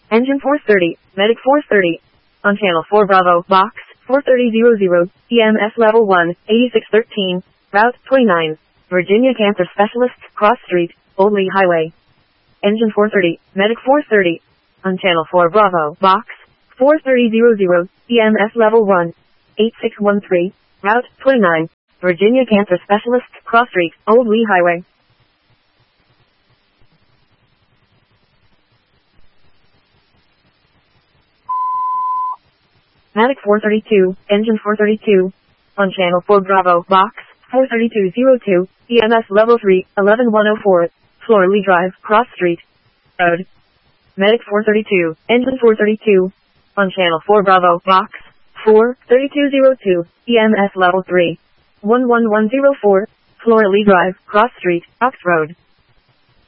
Engine 430, Medic 430. On channel 4 Bravo, box 43000, EMS level 1, 8613, route 29, Virginia Cancer Specialists, Cross Street, Old Lee Highway. Engine 430, Medic 430. On channel 4 Bravo, box 43000, EMS level 1, 8613, route 29, Virginia Cancer Specialists, Cross Street, Old Lee Highway. Medic 432, Engine 432. On channel 4 Bravo, box 43202, EMS level 3, 11104, Flora Lee Drive, Cross Street, Road. Medic 432, Engine 432. On channel 4 Bravo, box 43202, EMS level 3, 11104, Flora Lee Drive, Cross Street, Ox Road.